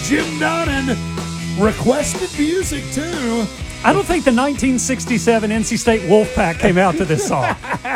Jim Donnan requested music, too. I don't think the 1967 NC State Wolfpack came out to this song.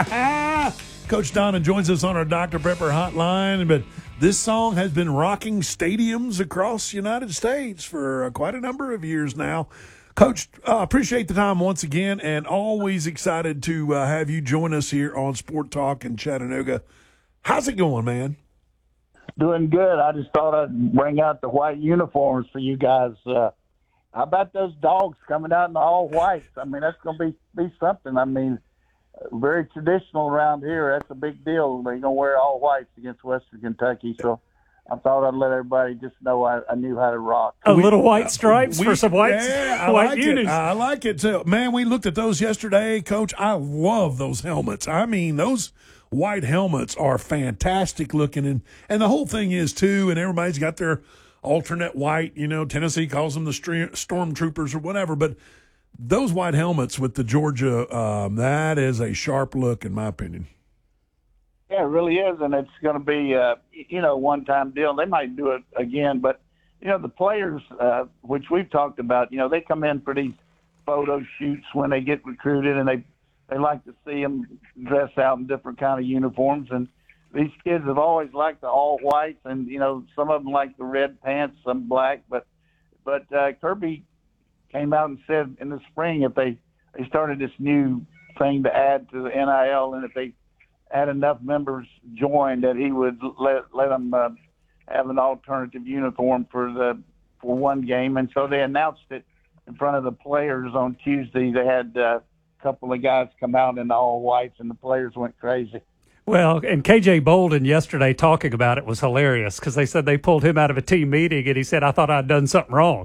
Coach Donnan joins us on our Dr. Pepper hotline, but this song has been rocking stadiums across the United States for quite a number of years now. Coach, appreciate the time once again, and always excited to have you join us here on Sport Talk in Chattanooga. How's it going, man? Doing good. I just thought I'd bring out the white uniforms for you guys. How about those dogs coming out in all whites? I mean, that's going to be something. I mean, very traditional around here. That's a big deal. They're going to wear all whites against Western Kentucky. So I thought I'd let everybody just know I knew how to rock. Little white stripes for some white, yeah, white unis. I like it too. Man, we looked at those yesterday, Coach. I love those helmets. I mean, those white helmets are fantastic looking. And the whole thing is, too, and everybody's got their alternate white. You know, Tennessee calls them the stormtroopers or whatever. But those white helmets with the Georgia, that is a sharp look, in my opinion. Yeah, it really is, and it's going to be, one-time deal. They might do it again, but, the players, which we've talked about, they come in for these photo shoots when they get recruited, and they like to see them dress out in different kind of uniforms. And these kids have always liked the all whites, and some of them like the red pants, some black. But Kirby came out and said in the spring if they started this new thing to add to the NIL, and if they had enough members join, that he would let them have an alternative uniform for one game. And so they announced it in front of the players on Tuesday. They had couple of guys come out in all whites, and the players went crazy. Well, and KJ Bolden yesterday talking about it was hilarious because they said they pulled him out of a team meeting, and he said, "I thought I'd done something wrong."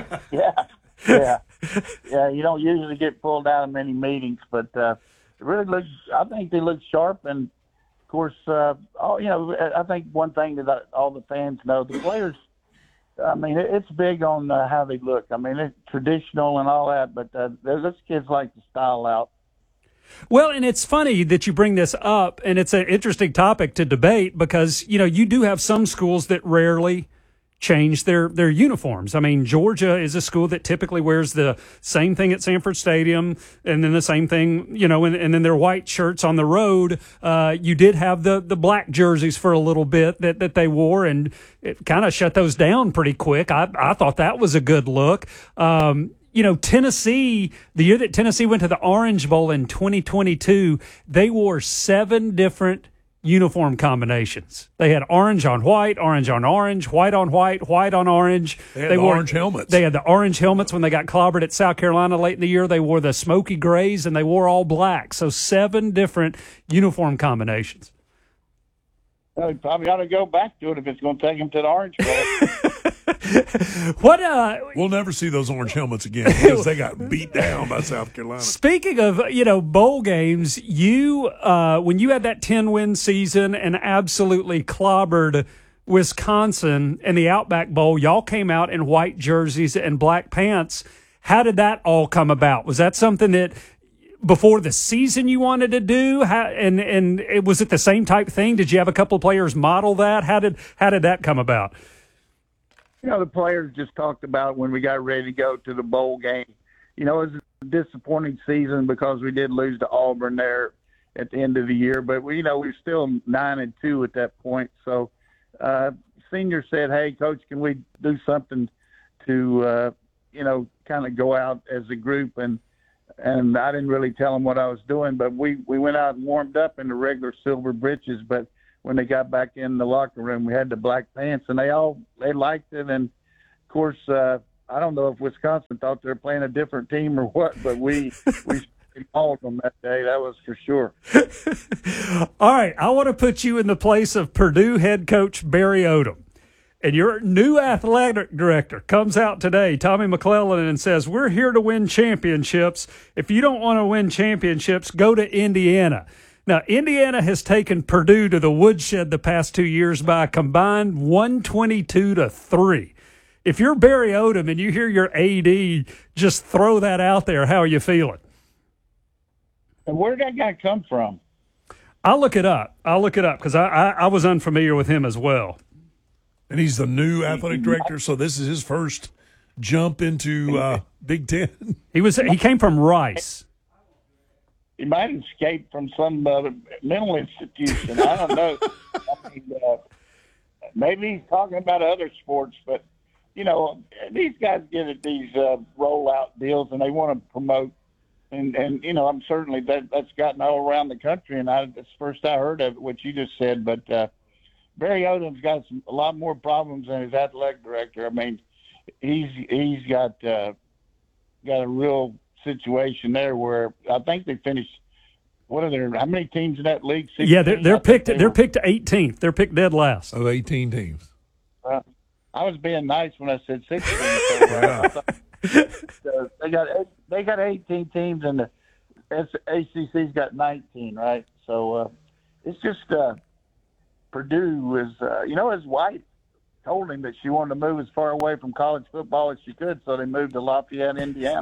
Yeah. You don't usually get pulled out of many meetings, but it really looks. I think they look sharp, and of course, I think one thing that all the fans know, the players. I mean, it's big on how they look. I mean, it's traditional and all that, but those kids like to style out. Well, and it's funny that you bring this up, and it's an interesting topic to debate because, you do have some schools that rarely change their uniforms. I mean, Georgia is a school that typically wears the same thing at Sanford Stadium and then the same thing, and then their white shirts on the road. You did have the black jerseys for a little bit that they wore, and it kind of shut those down pretty quick. I thought that was a good look. Tennessee, the year that Tennessee went to the Orange Bowl in 2022, they wore 7 different uniform combinations. They had orange on white, orange on orange, white on white, white on orange. They wore orange helmets. They had the orange helmets when they got clobbered at South Carolina late in the year. They wore the smoky grays, and they wore all black. So 7 different uniform combinations. Well, he probably ought to go back to it if it's going to take him to the Orange Bowl. We'll never see those orange helmets again because they got beat down by South Carolina. Speaking of, bowl games, when you had that 10-win season and absolutely clobbered Wisconsin in the Outback Bowl, y'all came out in white jerseys and black pants. How did that all come about? Was that something that before the season you wanted to do? Was it the same type thing? Did you have a couple of players model that? How did that come about? The players just talked about when we got ready to go to the bowl game. It was a disappointing season because we did lose to Auburn there at the end of the year, but we were still 9-2 at that point. So senior said, "Hey, Coach, can we do something to kind of go out as a group?" And I didn't really tell them what I was doing, but we went out and warmed up in the regular silver breeches. But when they got back in the locker room, we had the black pants, and they liked it. And of course, I don't know if Wisconsin thought they were playing a different team or what, but we mauled them that day. That was for sure. All right, I want to put you in the place of Purdue head coach Barry Odom. And your new athletic director comes out today, Tommy McClellan, and says, "We're here to win championships. If you don't want to win championships, go to Indiana." Now, Indiana has taken Purdue to the woodshed the past 2 years by a combined 122-3. If you're Barry Odom and you hear your AD just throw that out there, how are you feeling? And where did that guy come from? I'll look it up because I was unfamiliar with him as well. And he's the new athletic director, so this is his first jump into Big Ten. He came from Rice. He might have escaped from some mental institution. I don't know. I mean, maybe he's talking about other sports, but, you know, these guys get at these rollout deals and they want to promote. And you know, I'm certainly that's gotten all around the country, and that's the first I heard of it, what you just said. But Barry Odom's got a lot more problems than his athletic director. I mean, he's got a real situation there where I think they finished. What are there? How many teams in that league? 16? Yeah, they're picked 18th. They're picked dead last of 18 teams. I was being nice when I said 16. So, they got 18 teams, and the ACC's got 19, right? So it's just Purdue is. You know, his wife told him that she wanted to move as far away from college football as she could, so they moved to Lafayette, Indiana.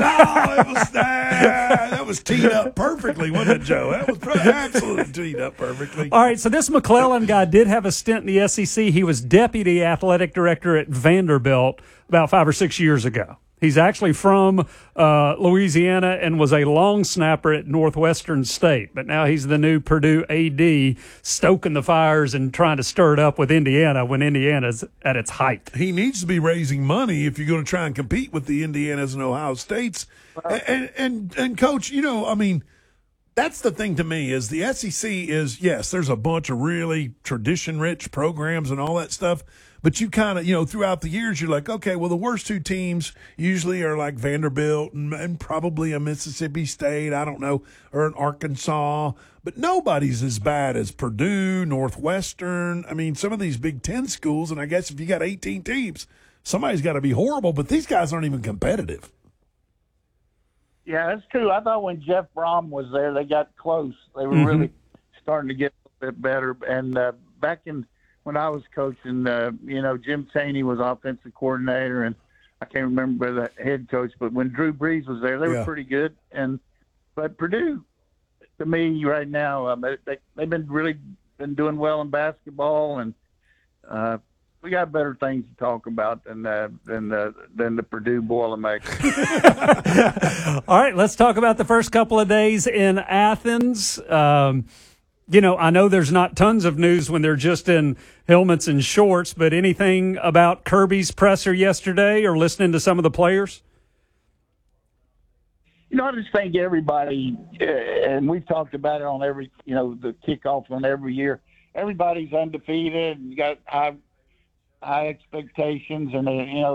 That was teed up perfectly, wasn't it, Joe? That was absolutely teed up perfectly. All right, so this McClellan guy did have a stint in the SEC. He was deputy athletic director at Vanderbilt about 5 or 6 years ago. He's actually from Louisiana and was a long snapper at Northwestern State. But now he's the new Purdue AD, stoking the fires and trying to stir it up with Indiana when Indiana's at its height. He needs to be raising money if you're going to try and compete with the Indianas and Ohio States. And Coach, you know, I mean, that's the thing to me is the SEC is, yes, there's a bunch of really tradition-rich programs and all that stuff. But you kind of, you know, throughout the years, you're like, okay, well, the worst two teams usually are like Vanderbilt and probably a Mississippi State, I don't know, or an Arkansas. But nobody's as bad as Purdue, Northwestern. I mean, some of these Big Ten schools, and I guess if you got 18 teams, somebody's got to be horrible. But these guys aren't even competitive. Yeah, that's true. I thought when Jeff Brom was there, they got close. They were really starting to get a little bit better. And back in when I was coaching, you know, Jim Chaney was offensive coordinator, and I can't remember the head coach, but when Drew Brees was there, they were pretty good. But Purdue, to me, right now, they've been doing well in basketball, and we got better things to talk about than the Purdue Boilermakers. All right, let's talk about the first couple of days in Athens. You know, I know there's not tons of news when they're just in helmets and shorts, but anything about Kirby's presser yesterday or listening to some of the players? You know, I just think everybody, and we've talked about it on every, you know, the kickoff on every year, everybody's undefeated and you got high expectations, and,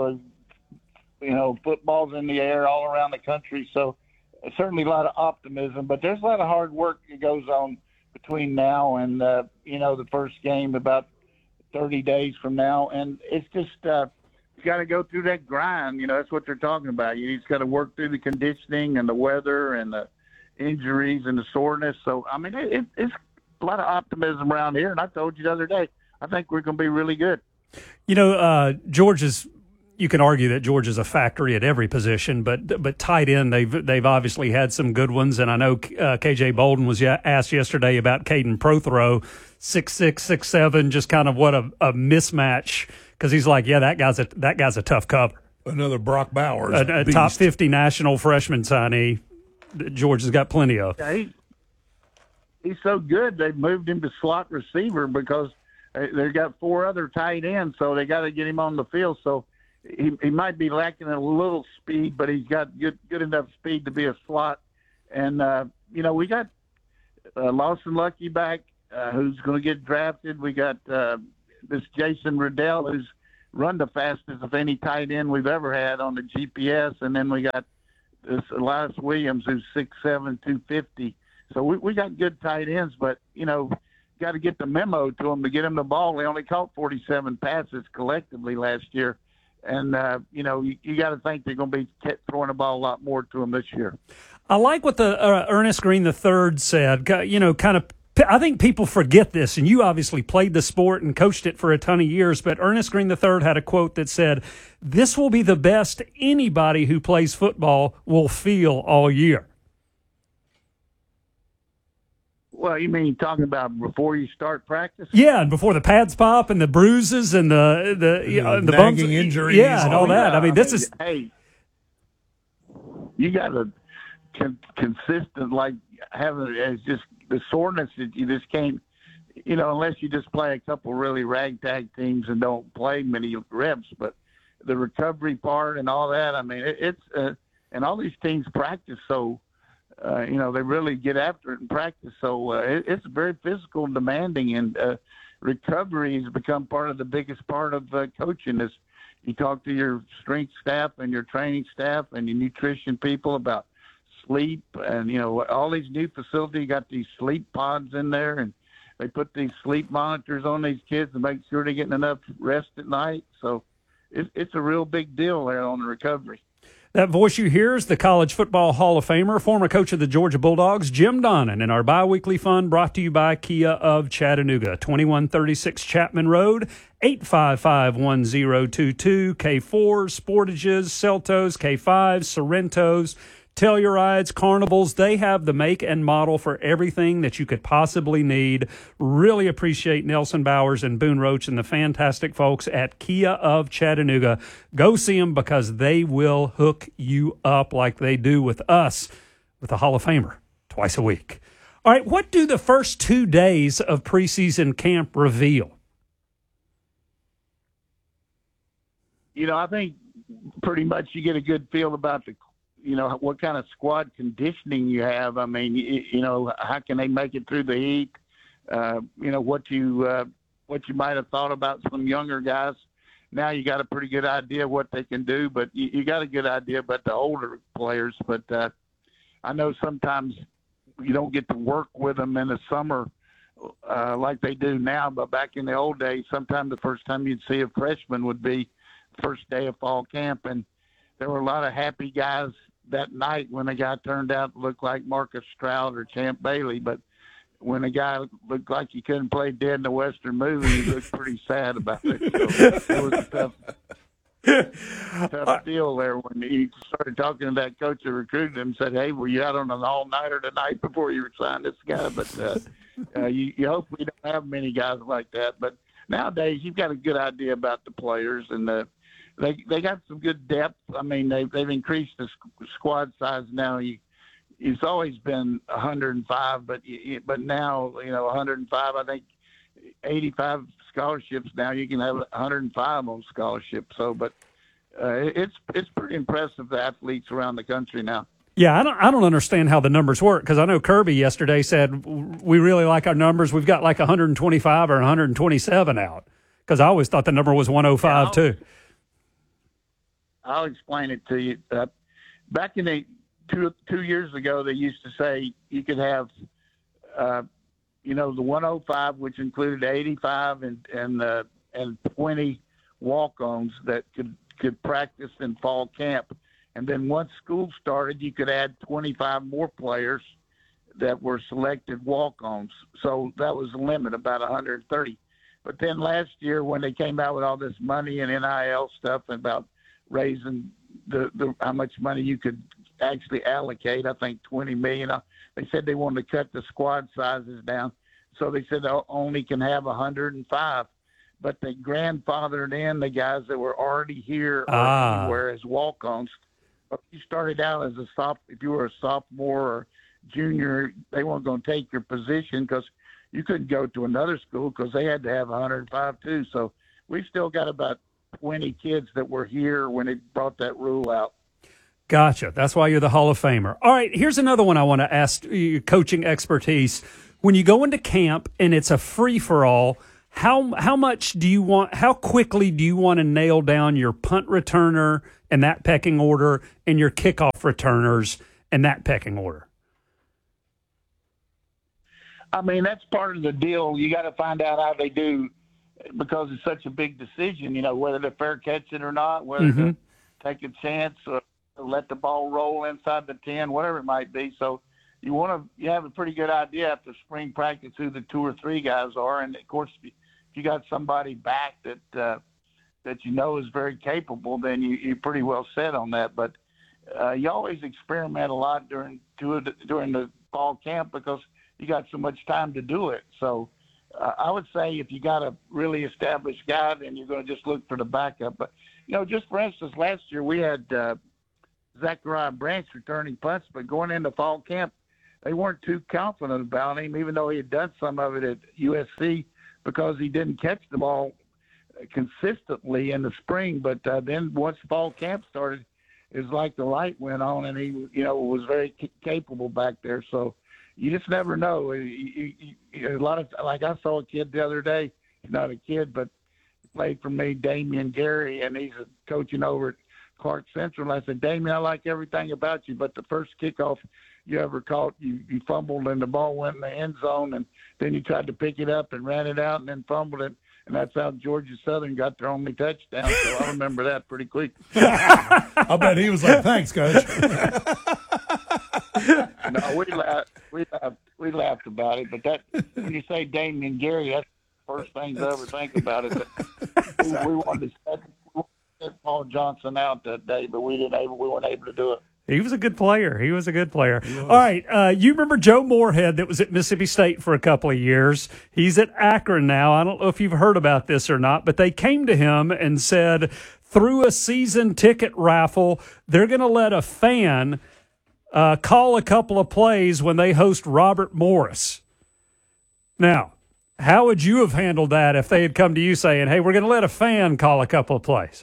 you know, football's in the air all around the country. So certainly a lot of optimism, but there's a lot of hard work that goes on between now and, you know, the first game about 30 days from now. And it's just, you got to go through that grind. You know, that's what they're talking about. You just got to work through the conditioning and the weather and the injuries and the soreness. So, I mean, it's a lot of optimism around here. And I told you the other day, I think we're going to be really good. You know, you can argue that George is a factory at every position, but tight end, they've obviously had some good ones. And I know KJ Bolden was asked yesterday about Caden Prothero, 6'6", 6'7", just kind of what a mismatch, because he's like, yeah, that guy's a tough cover. Another Brock Bowers, a top 50 national freshman signee. George has got plenty of. Yeah, he's so good. They've moved him to slot receiver because they've got 4 other tight ends, so they got to get him on the field. So he might be lacking a little speed, but he's got good enough speed to be a slot. And, you know, we got Lawson Lucky back, who's going to get drafted. We got this Jason Riddell, who's run the fastest of any tight end we've ever had on the GPS. And then we got this Elias Williams, who's 6'7", 250. So we got good tight ends, but, you know, got to get the memo to them to get them the ball. They only caught 47 passes collectively last year. And, you know, you got to think they're going to be throwing the ball a lot more to them this year. I like what the Ernest Green III said, you know, kind of, I think people forget this, and you obviously played the sport and coached it for a ton of years, but Ernest Green III had a quote that said, "This will be the best anybody who plays football will feel all year." Well, you mean talking about before you start practice? Yeah, and before the pads pop and the bruises and the bumps, nagging injuries, yeah, and all that. Yeah, I mean, this is hey, you got to consistent, like having it's just the soreness that you just can't, unless you just play a couple really ragtag teams and don't play many reps. But the recovery part and all that, I mean, it's and all these teams practice so. They really get after it in practice. So it's very physical and demanding, and recovery has become part of the biggest part of coaching. Is you talk to your strength staff and your training staff and your nutrition people about sleep, and all these new facilities. You got these sleep pods in there, and they put these sleep monitors on these kids to make sure they're getting enough rest at night. So it's a real big deal there on the recovery. that voice you hear is the College Football Hall of Famer, former coach of the Georgia Bulldogs, Jim Donnan, and our biweekly fun brought to you by Kia of Chattanooga, 2136 Chapman Road, 855-1022, K4s, Sportages, Celtos, K5s, Sorrentos, Tellurides, Carnivals. They have the make and model for everything that you could possibly need. Really appreciate Nelson Bowers and Boone Roach and the fantastic folks at Kia of Chattanooga. Go see them because they will hook you up like they do with us with the Hall of Famer twice a week. All right, what do the first 2 days of preseason camp reveal? I think pretty much you get a good feel about what kind of squad conditioning you have. I mean, how can they make it through the heat? What you might have thought about some younger guys. Now you got a pretty good idea what they can do, but you got a good idea about the older players. But I know sometimes you don't get to work with them in the summer like they do now. But back in the old days, sometimes the first time you'd see a freshman would be first day of fall camp, and there were a lot of happy guys that night when a guy turned out to look like Marcus Stroud or Champ Bailey. But when a guy looked like he couldn't play dead in a Western movie, he looked pretty sad about it. So it was a tough deal there when he started talking to that coach that recruited him and said, "Hey, were you out on an all-nighter tonight before you signed this guy?" But you hope we don't have many guys like that. But nowadays you've got a good idea about the players, and they got some good depth. I mean, they've increased the squad size now. It's always been 105, but now 105. I think 85 scholarships now. You can have 105 on scholarship. So, but it's pretty impressive, the athletes around the country now. Yeah, I don't understand how the numbers work, because I know Kirby yesterday said we really like our numbers. We've got like 125 or 127 out, because I always thought the number was 105 too. I'll explain it to you. Back in the two years ago, they used to say you could have, the 105, which included 85 and 20 walk-ons that could practice in fall camp. And then once school started, you could add 25 more players that were selected walk-ons. So that was the limit, about 130. But then last year, when they came out with all this money and NIL stuff about raising the how much money you could actually allocate, I think $20 million. They said they wanted to cut the squad sizes down, so they said they only can have 105. But they grandfathered in the guys that were already here or anywhere as walk-ons. If you started out as if you were a sophomore or junior, they weren't going to take your position because you couldn't go to another school because they had to have 105 too. So we've still got about 20 kids that were here when they brought that rule out. Gotcha. That's why you're the Hall of Famer. All right, here's another one I want to ask you, coaching expertise. When you go into camp and it's a free-for-all, how quickly do you want to nail down your punt returner and that pecking order and your kickoff returners and that pecking order? I mean, that's part of the deal. You got to find out how they do, because it's such a big decision, whether to fair catch it or not, whether to take a chance or let the ball roll inside the 10, whatever it might be. So you have a pretty good idea after spring practice who the 2 or 3 guys are. And of course, if you got somebody back that is very capable, then you're pretty well set on that. But you always experiment a lot during the fall camp, because you got so much time to do it. So I would say if you got a really established guy, then you're going to just look for the backup. But, just for instance, last year we had Zachariah Branch returning punts, but going into fall camp, they weren't too confident about him, even though he had done some of it at USC, because he didn't catch the ball consistently in the spring. But then once fall camp started, it was like the light went on, and he, was very capable back there. So you just never know. A lot of, like, I saw a kid the other day. He's not a kid, but he played for me, Damian Gary, and he's coaching over at Clark Central. I said, Damian, I like everything about you, but the first kickoff you ever caught, you fumbled and the ball went in the end zone, and then you tried to pick it up and ran it out and then fumbled it. And that's how Georgia Southern got their only touchdown. So I remember that pretty quick. I bet he was like, thanks, Coach. No, we laughed about it. But that, when you say Damian Gary, that's the first thing I ever think about it. We wanted to set Paul Johnson out that day, but we weren't able to do it. He was a good player. All right. You remember Joe Moorhead that was at Mississippi State for a couple of years. He's at Akron now. I don't know if you've heard about this or not, but they came to him and said, through a season ticket raffle, they're going to let a fan call a couple of plays when they host Robert Morris. Now, how would you have handled that if they had come to you saying, hey, we're going to let a fan call a couple of plays?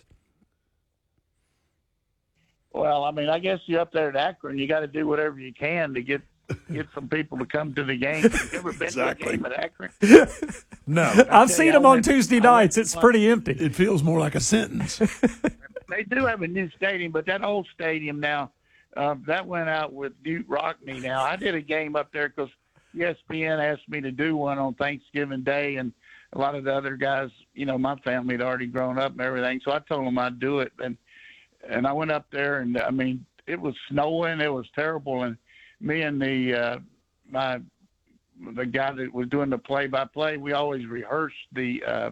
Well, I mean, I guess you're up there at Akron. You got to do whatever you can to get some people to come to the game. Have you ever been to a game at Akron? No. I've seen them on Tuesday nights. It's pretty empty. It feels more like a sentence. They do have a new stadium, but that old stadium now, that went out with Duke Rockney now. I did a game up there because ESPN asked me to do one on Thanksgiving Day, and a lot of the other guys, my family had already grown up and everything, so I told them I'd do it. And I went up there, and I mean, it was snowing. It was terrible. And me and the guy that was doing the play-by-play, we always rehearsed the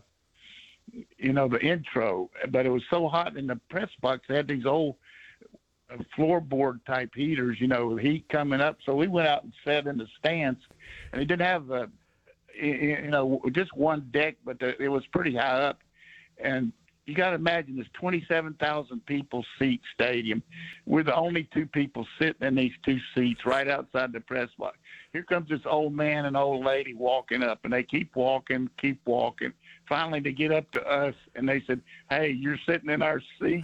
intro. But it was so hot in the press box. They had these old floorboard type heaters, heat coming up. So we went out and sat in the stands, and it didn't have just one deck, but it was pretty high up. And you got to imagine this 27,000 people seat stadium. We're the only two people sitting in these two seats right outside the press box. Here comes this old man and old lady walking up, and they keep walking. Finally, they get up to us, and they said, hey, you're sitting in our seat.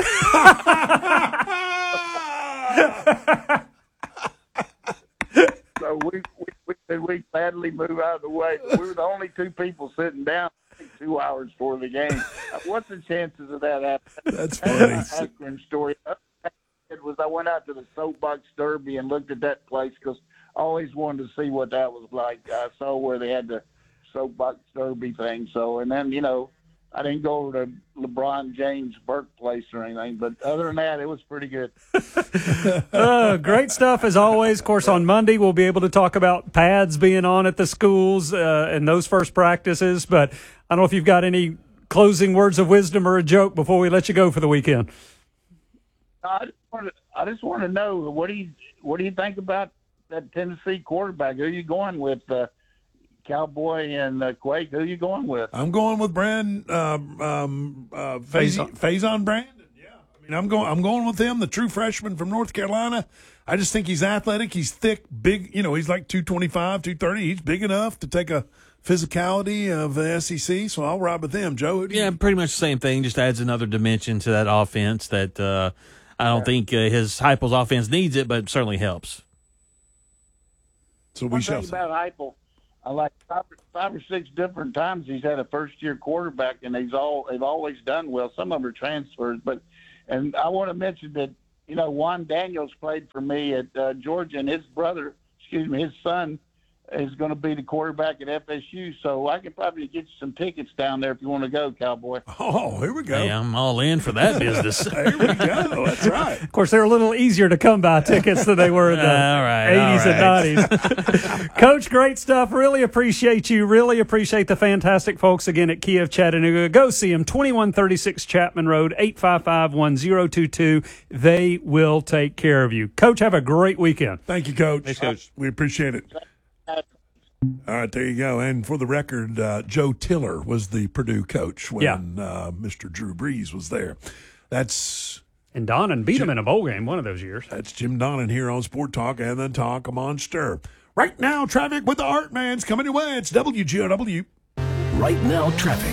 So we said we'd gladly move out of the way. But we were the only two people sitting down 2 hours for the game. What's the chances of that happening? That's funny. Akron story. It was, I went out to the Soapbox Derby and looked at that place because I always wanted to see what that was like. I saw where they had the Soapbox Derby thing. So, and then, I didn't go over to LeBron James' birthplace or anything, but other than that, it was pretty good. Great stuff as always. Of course, on Monday, we'll be able to talk about pads being on at the schools and those first practices. But I don't know if you've got any closing words of wisdom or a joke before we let you go for the weekend. I just want to know, what do you think about that Tennessee quarterback? Who are you going with? Cowboy and Quake, who are you going with? I'm going with Faison Brandon. Yeah, I mean, I'm going with him, the true freshman from North Carolina. I just think he's athletic. He's thick, big. He's like 225, 230. He's big enough to take a physicality of the SEC. So I'll ride with him. Joe, who do you? Pretty much the same thing. Just adds another dimension to that offense that I don't think his Heupel's offense needs it, but certainly helps. So we One shall thing see. about Heupel, I like five or six different times he's had a first-year quarterback, and they've always done well. Some of them are transfers, and I want to mention that Juan Daniels played for me at Georgia, and his son is going to be the quarterback at FSU. So I can probably get you some tickets down there if you want to go, Cowboy. Oh, here we go. Hey, I'm all in for that business. Here we go. That's right. Of course, they're a little easier to come by tickets than they were in the 80s and 90s. Coach, great stuff. Really appreciate you. Really appreciate the fantastic folks again at Kia of Chattanooga. Go see them, 2136 Chapman Road, 855-1022. They will take care of you. Coach, have a great weekend. Thank you, Coach. Thanks, Coach. We appreciate it. All right, there you go. And for the record, Joe Tiller was the Purdue coach when Mr. Drew Brees was there. And Donnan beat him in a bowl game one of those years. That's Jim Donnan here on Sport Talk and the Talk Monster. Right now, traffic with the Heartman's coming your way. It's WGOW. Right now, traffic.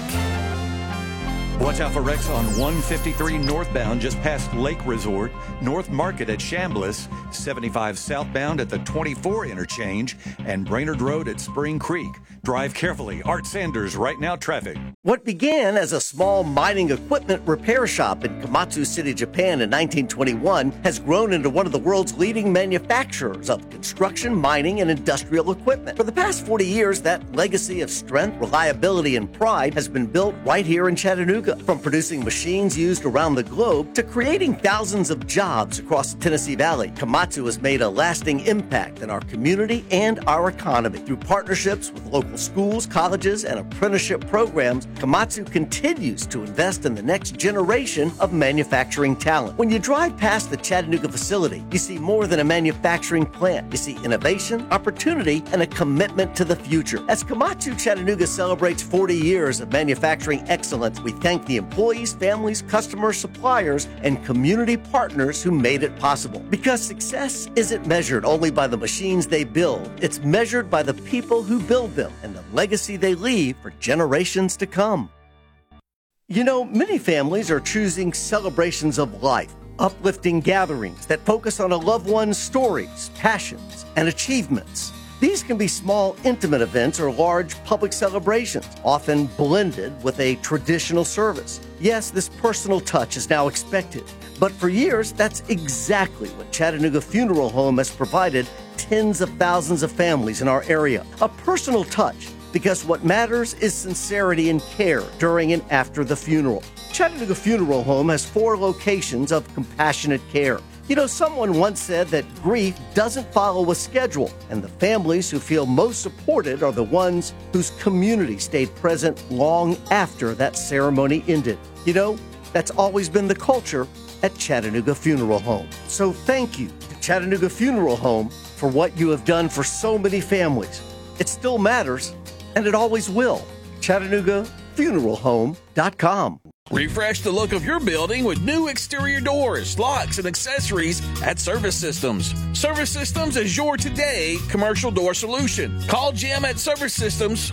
Watch out for wrecks on 153 northbound just past Lake Resort, North Market at Chambliss, 75 southbound at the 24 interchange, and Brainerd Road at Spring Creek. Drive carefully. Art Sanders, Right Now Traffic. What began as a small mining equipment repair shop in Komatsu City, Japan in 1921 has grown into one of the world's leading manufacturers of construction, mining, and industrial equipment. For the past 40 years, that legacy of strength, reliability, and pride has been built right here in Chattanooga. From producing machines used around the globe to creating thousands of jobs across the Tennessee Valley, Komatsu has made a lasting impact in our community and our economy. Through partnerships with local schools, colleges, and apprenticeship programs, Komatsu continues to invest in the next generation of manufacturing talent. When you drive past the Chattanooga facility, you see more than a manufacturing plant. You see innovation, opportunity, and a commitment to the future. As Komatsu Chattanooga celebrates 40 years of manufacturing excellence, we thank the employees, families, customers, suppliers, and community partners who made it possible. Because success isn't measured only by the machines they build, it's measured by the people who build them and the legacy they leave for generations to come. You know, many families are choosing celebrations of life, uplifting gatherings that focus on a loved one's stories, passions, and achievements. These can be small, intimate events or large public celebrations, often blended with a traditional service. Yes, this personal touch is now expected, but for years, that's exactly what Chattanooga Funeral Home has provided tens of thousands of families in our area. A personal touch, because what matters is sincerity and care during and after the funeral. Chattanooga Funeral Home has 4 locations of compassionate care. You know, someone once said that grief doesn't follow a schedule, and the families who feel most supported are the ones whose community stayed present long after that ceremony ended. You know, that's always been the culture at Chattanooga Funeral Home. So thank you to Chattanooga Funeral Home for what you have done for so many families. It still matters, and it always will. ChattanoogaFuneralHome.com. Refresh the look of your building with new exterior doors, locks, and accessories at Service Systems. Service Systems is your today commercial door solution. Call Jim at Service Systems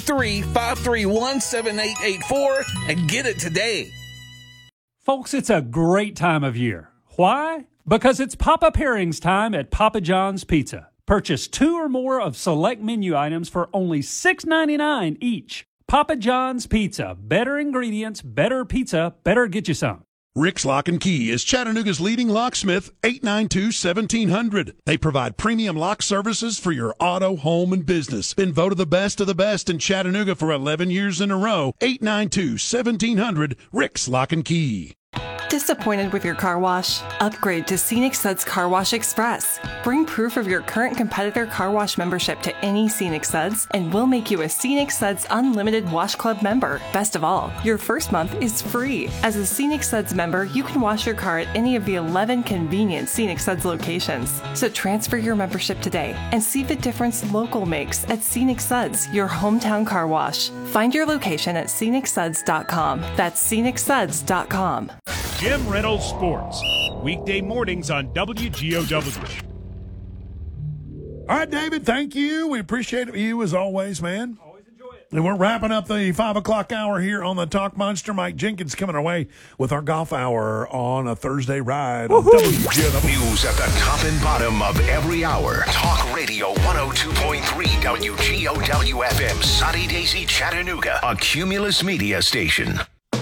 423-531-7884 and get it today. Folks, it's a great time of year. Why? Because it's Papa Pairings time at Papa John's Pizza. Purchase 2 or more of select menu items for only $6.99 each. Papa John's Pizza. Better ingredients, better pizza, better get you some. Rick's Lock and Key is Chattanooga's leading locksmith, 892-1700. They provide premium lock services for your auto, home, and business. Been voted the best of the best in Chattanooga for 11 years in a row. 892-1700, Rick's Lock and Key. Disappointed with your car wash? Upgrade to Scenic Suds Car Wash Express. Bring proof of your current competitor car wash membership to any Scenic Suds, and we'll make you a Scenic Suds Unlimited Wash Club member. Best of all, your first month is free. As a Scenic Suds member, you can wash your car at any of the 11 convenient Scenic Suds locations. So transfer your membership today and see the difference local makes at Scenic Suds, your hometown car wash. Find your location at scenicsuds.com. That's scenicsuds.com. Jim Reynolds Sports, weekday mornings on WGOW. All right, David, thank you. We appreciate you as always, man. Always enjoy it. And we're wrapping up the 5 o'clock hour here on the Talk Monster. Mike Jenkins coming our way with our golf hour on a Thursday ride on WGOW. News at the top and bottom of every hour. Talk Radio 102.3 WGOW FM, Sunny Daisy, Chattanooga, a Cumulus Media station.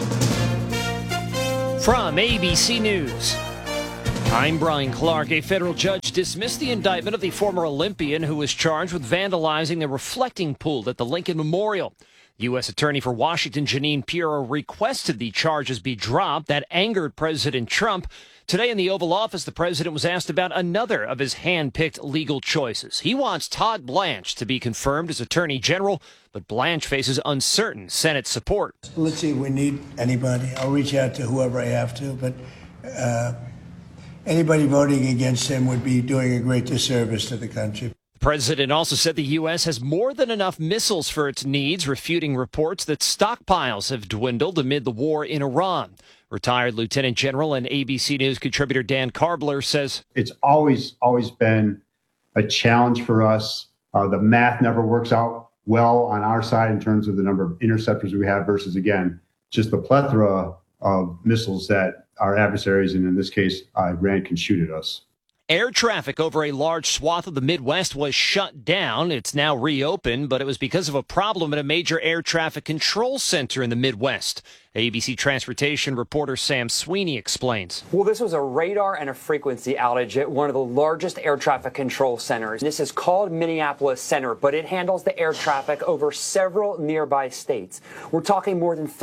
From ABC News, I'm Brian Clark. A federal judge dismissed the indictment of the former Olympian who was charged with vandalizing the reflecting pool at the Lincoln Memorial. U.S. Attorney for Washington, Jeanine Pirro, requested the charges be dropped. That angered President Trump. Today in the Oval Office, the president was asked about another of his hand-picked legal choices. He wants Todd Blanche to be confirmed as Attorney General, but Blanche faces uncertain Senate support. Let's see if we need anybody. I'll reach out to whoever I have to, but anybody voting against him would be doing a great disservice to the country. The president also said the U.S. has more than enough missiles for its needs, refuting reports that stockpiles have dwindled amid the war in Iran. Retired Lieutenant General and ABC News contributor Dan Karbler says, it's always been a challenge for us. The math never works out well on our side in terms of the number of interceptors we have versus, again, just the plethora of missiles that our adversaries, and in this case, Iran, can shoot at us. Air traffic over a large swath of the Midwest was shut down. It's now reopened, but it was because of a problem at a major air traffic control center in the Midwest. ABC Transportation reporter Sam Sweeney explains. Well, this was a radar and a frequency outage at one of the largest air traffic control centers. This is called Minneapolis Center, but it handles the air traffic over several nearby states. We're talking more than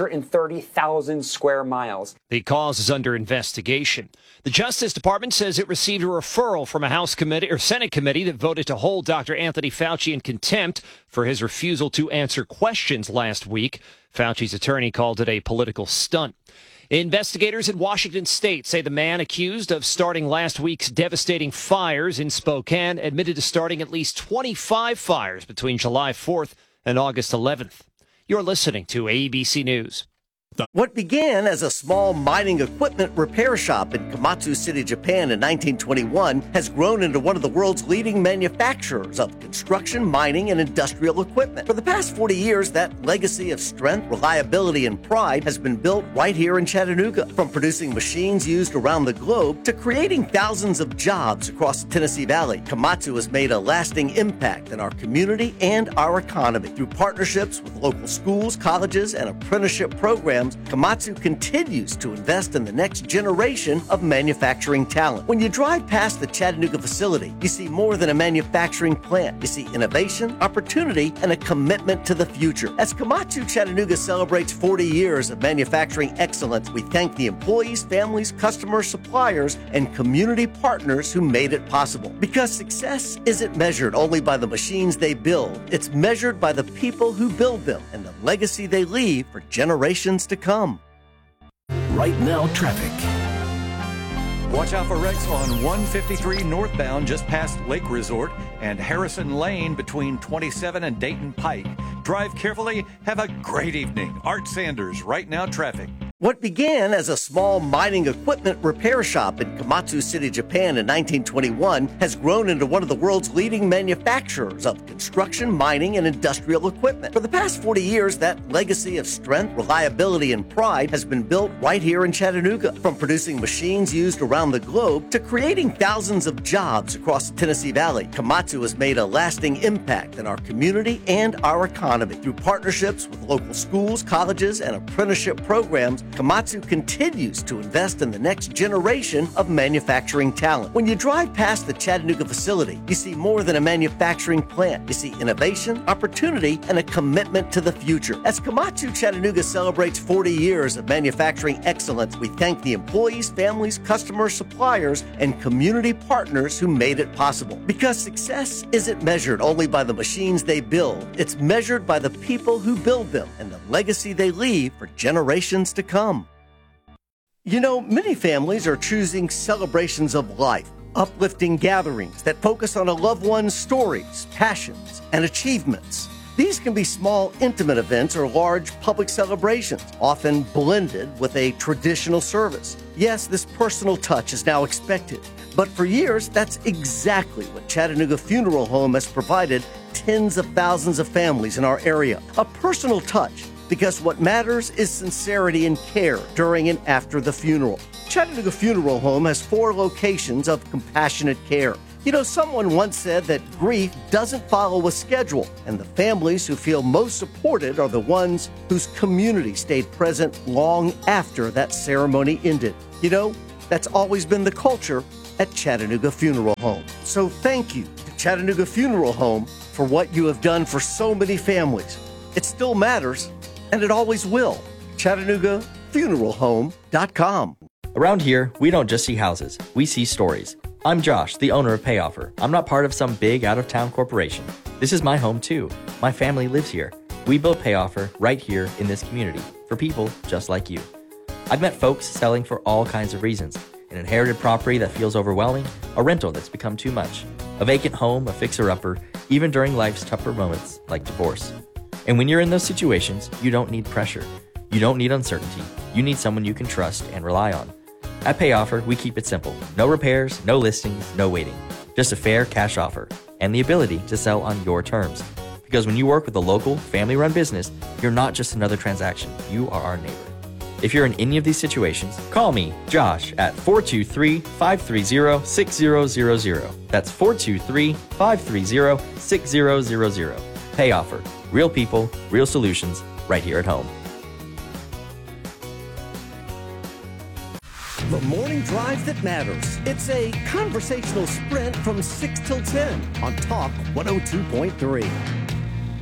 330,000 square miles. The cause is under investigation. The Justice Department says it received a referral from a House committee or Senate committee that voted to hold Dr. Anthony Fauci in contempt for his refusal to answer questions last week. Fauci's attorney called it a political stunt. Investigators in Washington state say the man accused of starting last week's devastating fires in Spokane admitted to starting at least 25 fires between July 4th and August 11th. You're listening to ABC News. What began as a small mining equipment repair shop in Komatsu City, Japan in 1921 has grown into one of the world's leading manufacturers of construction, mining, and industrial equipment. For the past 40 years, that legacy of strength, reliability, and pride has been built right here in Chattanooga. From producing machines used around the globe to creating thousands of jobs across the Tennessee Valley, Komatsu has made a lasting impact in our community and our economy. Through partnerships with local schools, colleges, and apprenticeship programs, Komatsu continues to invest in the next generation of manufacturing talent. When you drive past the Chattanooga facility, you see more than a manufacturing plant. You see innovation, opportunity, and a commitment to the future. As Komatsu Chattanooga celebrates 40 years of manufacturing excellence, we thank the employees, families, customers, suppliers, and community partners who made it possible. Because success isn't measured only by the machines they build, it's measured by the people who build them and the legacy they leave for generations to come. Right now, traffic. Watch out for wrecks on 153 northbound just past Lake Resort and Harrison Lane between 27 and Dayton Pike. Drive carefully. Have a great evening. Art Sanders, Right Now Traffic. What began as a small mining equipment repair shop in Komatsu City, Japan in 1921 has grown into one of the world's leading manufacturers of construction, mining, and industrial equipment. For the past 40 years, that legacy of strength, reliability, and pride has been built right here in Chattanooga. From producing machines used around the globe to creating thousands of jobs across the Tennessee Valley, Komatsu has made a lasting impact in our community and our economy. Through partnerships with local schools, colleges, and apprenticeship programs, Komatsu continues to invest in the next generation of manufacturing talent. When you drive past the Chattanooga facility, you see more than a manufacturing plant. You see innovation, opportunity, and a commitment to the future. As Komatsu Chattanooga celebrates 40 years of manufacturing excellence, we thank the employees, families, customers, suppliers, and community partners who made it possible. Because success isn't measured only by the machines they build, it's measured by the people who build them and the legacy they leave for generations to come. You know, many families are choosing celebrations of life, uplifting gatherings that focus on a loved one's stories, passions, and achievements. These can be small, intimate events or large public celebrations, often blended with a traditional service. Yes, this personal touch is now expected, but for years, that's exactly what Chattanooga Funeral Home has provided tens of thousands of families in our area. A personal touch, because what matters is sincerity and care during and after the funeral. Chattanooga Funeral Home has 4 locations of compassionate care. You know, someone once said that grief doesn't follow a schedule, and the families who feel most supported are the ones whose community stayed present long after that ceremony ended. You know, that's always been the culture at Chattanooga Funeral Home. So thank you to Chattanooga Funeral Home for what you have done for so many families. It still matters, and it always will. ChattanoogaFuneralHome.com. Around here, we don't just see houses, we see stories. I'm Josh, the owner of PayOffer. I'm not part of some big out-of-town corporation. This is my home too. My family lives here. We built PayOffer right here in this community for people just like you. I've met folks selling for all kinds of reasons. An inherited property that feels overwhelming, a rental that's become too much. a vacant home, a fixer-upper, even during life's tougher moments like divorce. And when you're in those situations, you don't need pressure. You don't need uncertainty. You need someone you can trust and rely on. At PayOffer, we keep it simple. No repairs, no listings, no waiting. Just a fair cash offer and the ability to sell on your terms. Because when you work with a local, family-run business, you're not just another transaction. You are our neighbor. If you're in any of these situations, call me, Josh, at 423-530-6000. That's 423-530-6000. PayOffer. Real people, real solutions, right here at home. The morning drive that matters. It's a conversational sprint from 6 till 10 on Talk 102.3.